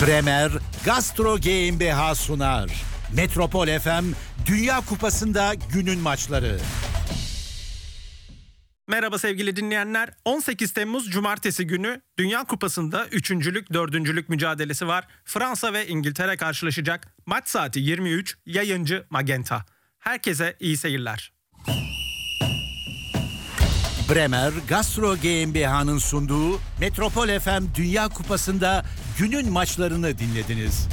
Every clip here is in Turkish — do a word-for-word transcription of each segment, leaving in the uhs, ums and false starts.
Bremer Gastro GmbH sunar. Metropol F M Dünya Kupası'nda günün maçları. Merhaba sevgili dinleyenler. on sekiz Temmuz Cumartesi günü Dünya Kupası'nda üçüncülük dördüncülük mücadelesi var. Fransa ve İngiltere karşılaşacak. Maç saati yirmi üç, yayıncı Magenta. Herkese iyi seyirler. Bremer Gastro GmbH'nın sunduğu Metropol F M Dünya Kupası'nda günün maçlarını dinlediniz.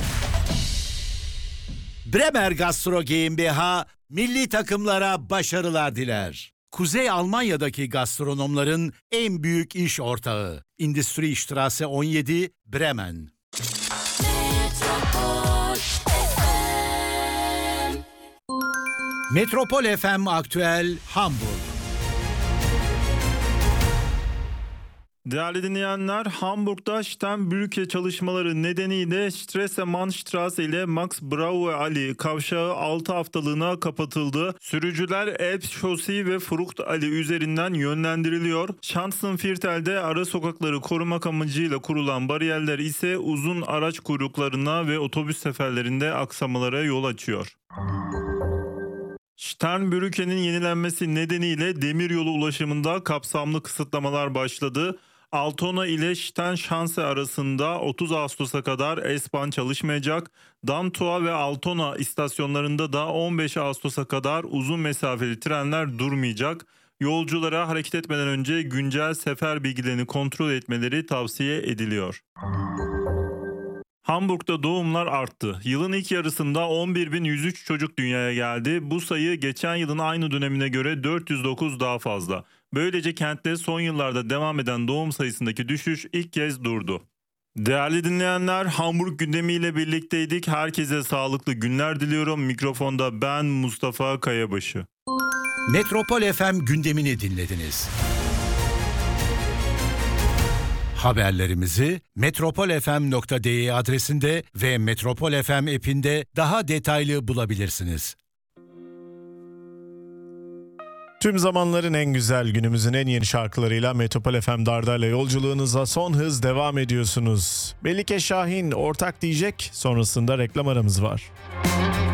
Bremer Gastro GmbH milli takımlara başarılar diler. Kuzey Almanya'daki gastronomların en büyük iş ortağı. Industriestraße on yedi, Bremen. Metropol F M. Metropol F M Aktüel Hamburg. Değerli dinleyenler, Hamburg'da Sternbrücke çalışmaları nedeniyle Stresemannstraße ile Max Brauer Allee kavşağı altı haftalığına kapatıldı. Sürücüler Elbchaussee ve Frucht Allee üzerinden yönlendiriliyor. Schanzenviertel'de ara sokakları korumak amacıyla kurulan bariyerler ise uzun araç kuyruklarına ve otobüs seferlerinde aksamalara yol açıyor. Sternbrücke'nin yenilenmesi nedeniyle demiryolu ulaşımında kapsamlı kısıtlamalar başladı. Altona ile Steinschanze arasında otuz Ağustos'a kadar S-Bahn çalışmayacak. Damtua ve Altona istasyonlarında da on beş Ağustos'a kadar uzun mesafeli trenler durmayacak. Yolculara hareket etmeden önce güncel sefer bilgilerini kontrol etmeleri tavsiye ediliyor. Hamburg'da doğumlar arttı. Yılın ilk yarısında on bir bin yüz üç çocuk dünyaya geldi. Bu sayı geçen yılın aynı dönemine göre dört yüz dokuz daha fazla. Böylece kentte son yıllarda devam eden doğum sayısındaki düşüş ilk kez durdu. Değerli dinleyenler, Hamburg gündemiyle birlikteydik. Herkese sağlıklı günler diliyorum. Mikrofonda ben Mustafa Kayabaşı. Metropol F M gündemini dinlediniz. Haberlerimizi metropol f m nokta d e adresinde ve Metropol F M app'inde daha detaylı bulabilirsiniz. Tüm zamanların en güzel, günümüzün en yeni şarkılarıyla Metropol F M Dardar'la yolculuğunuza son hız devam ediyorsunuz. Melike Şahin ortak diyecek, sonrasında reklam aramız var.